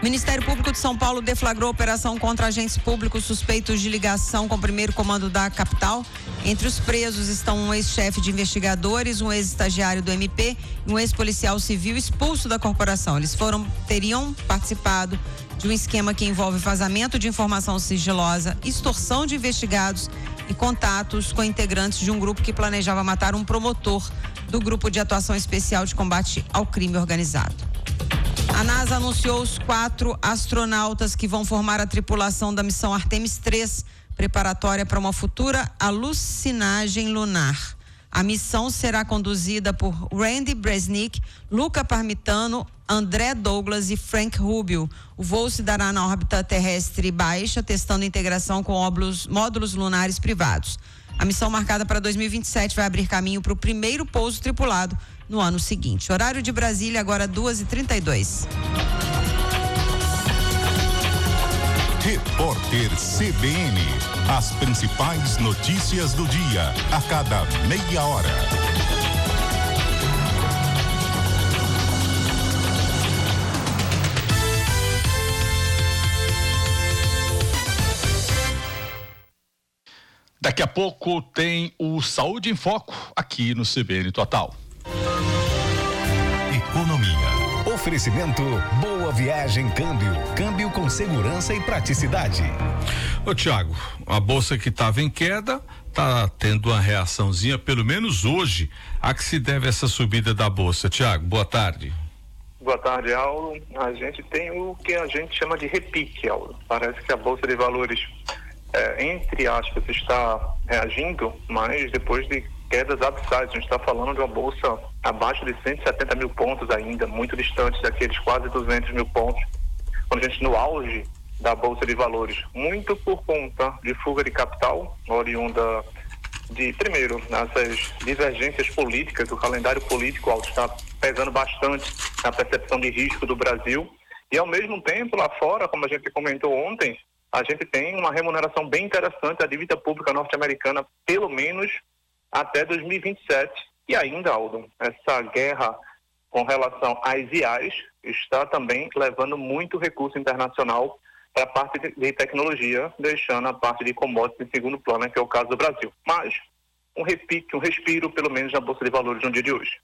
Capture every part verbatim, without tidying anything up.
Ministério Público de São Paulo deflagrou operação contra agentes públicos suspeitos de ligação com o primeiro comando da capital. Entre os presos estão um ex-chefe de investigadores, um ex-estagiário do M P e um ex-policial civil expulso da corporação. Eles foram, teriam participado de um esquema que envolve vazamento de informação sigilosa, extorsão de investigados e contatos com integrantes de um grupo que planejava matar um promotor do Grupo de Atuação Especial de Combate ao Crime Organizado. A NASA anunciou os quatro astronautas que vão formar a tripulação da missão Artemis três, preparatória para uma futura alucinagem lunar. A missão será conduzida por Randy Bresnik, Luca Parmitano, André Douglas e Frank Rubio. O voo se dará na órbita terrestre baixa, testando integração com óbulos, módulos lunares privados. A missão marcada para dois mil e vinte e sete vai abrir caminho para o primeiro pouso tripulado no ano seguinte. Horário de Brasília, agora duas e trinta e dois. Repórter C B N. As principais notícias do dia, a cada meia hora. Daqui a pouco tem o Saúde em Foco aqui no C B N Total. Economia. Oferecimento Boa Viagem Câmbio. Câmbio com segurança e praticidade. Ô Tiago, a bolsa que estava em queda tá tendo uma reaçãozinha, pelo menos hoje. A que se deve essa subida da bolsa? Tiago, boa tarde. Boa tarde, Aldo. A gente tem o que a gente chama de repique, Aldo. Parece que a Bolsa de Valores, é, entre aspas, está reagindo, mas depois de quedas abissais. A gente está falando de uma bolsa abaixo de cento e setenta mil pontos ainda, muito distante daqueles quase duzentos mil pontos, quando a gente no auge da Bolsa de Valores, muito por conta de fuga de capital, oriunda de, primeiro, essas divergências políticas, o calendário político alto está pesando bastante na percepção de risco do Brasil, e ao mesmo tempo lá fora, como a gente comentou ontem, a gente tem uma remuneração bem interessante da dívida pública norte-americana, pelo menos até dois mil e vinte e sete. E ainda, Aldo, essa guerra com relação às I As está também levando muito recurso internacional para a parte de tecnologia, deixando a parte de commodities em segundo plano, que é o caso do Brasil. Mas um repique, um respiro, pelo menos na Bolsa de Valores no dia de hoje.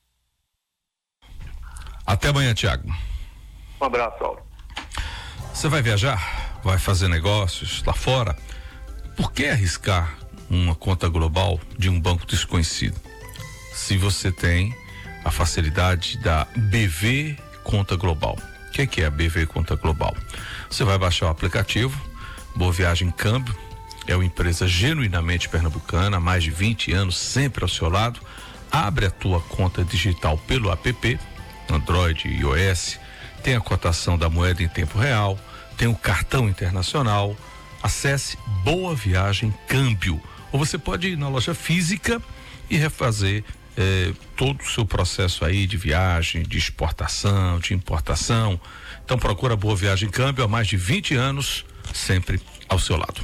Até amanhã, Tiago. Um abraço, Aldo. Você vai viajar? Vai fazer negócios lá fora? Por que arriscar uma conta global de um banco desconhecido, se você tem a facilidade da B V Conta Global? O que, que é a B V Conta Global? Você vai baixar o aplicativo Boa Viagem Câmbio, é uma empresa genuinamente pernambucana, há mais de vinte anos, sempre ao seu lado. Abre a tua conta digital pelo app, Android e iOS, tem a cotação da moeda em tempo real, tem o cartão internacional. Acesse Boa Viagem Câmbio. Ou você pode ir na loja física e refazer eh, todo o seu processo aí de viagem, de exportação, de importação. Então procura Boa Viagem Câmbio há mais de vinte anos, sempre ao seu lado.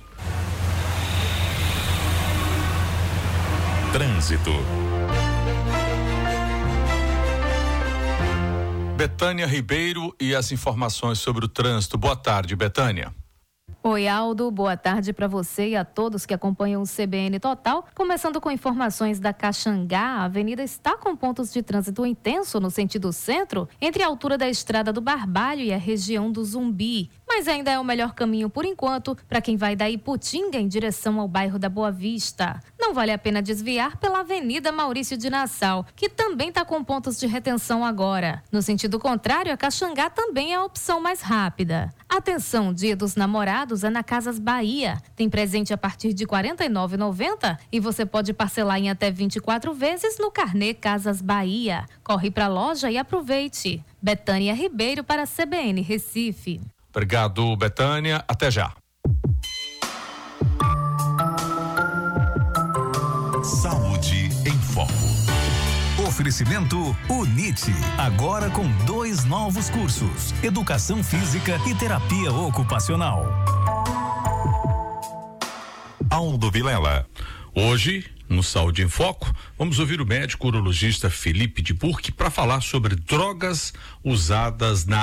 Trânsito. Betânia Ribeiro e as informações sobre o trânsito. Boa tarde, Betânia. Oi, Aldo, boa tarde para você e a todos que acompanham o C B N Total. Começando com informações da Caxangá, a avenida está com pontos de trânsito intenso no sentido centro, entre a altura da Estrada do Barbalho e a região do Zumbi. Mas ainda é o melhor caminho por enquanto para quem vai da Iputinga em direção ao bairro da Boa Vista. Não vale a pena desviar pela Avenida Maurício de Nassau, que também está com pontos de retenção agora. No sentido contrário, a Caxangá também é a opção mais rápida. Atenção, Dia dos Namorados é na Casas Bahia. Tem presente a partir de quarenta e nove reais e noventa centavos e você pode parcelar em até vinte e quatro vezes no carnê Casas Bahia. Corre para a loja e aproveite. Betânia Ribeiro para a C B N Recife. Obrigado, Betânia. Até já. Saúde em Foco. Oferecimento UNIT, agora com dois novos cursos: Educação Física e Terapia Ocupacional. Aldo Vilela. Hoje, no Saúde em Foco, vamos ouvir o médico urologista Felipe de Burque para falar sobre drogas usadas na